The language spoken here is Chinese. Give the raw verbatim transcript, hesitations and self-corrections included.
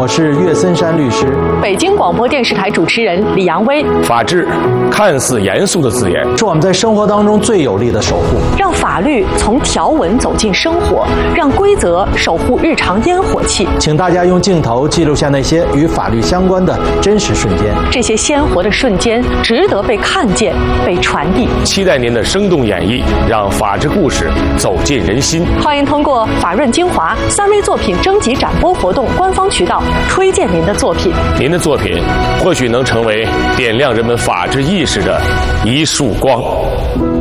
我是岳森山律师。 北京广播电视台主持人李阳威。 法治看似严肃的字眼， 是我们在生活当中最有力的守护。 让法律从条文走进生活，让规则守护日常烟火气。 请大家用镜头记录下那些与法律相关的真实瞬间。 这些鲜活的瞬间值得被看见、被传递。 期待您的生动演绎，让法治故事走进人心。 欢迎通过法润精华三微作品征集展播活动官方渠道推荐您的作品。 您的作品或许能成为点亮人们法治意识的一束光。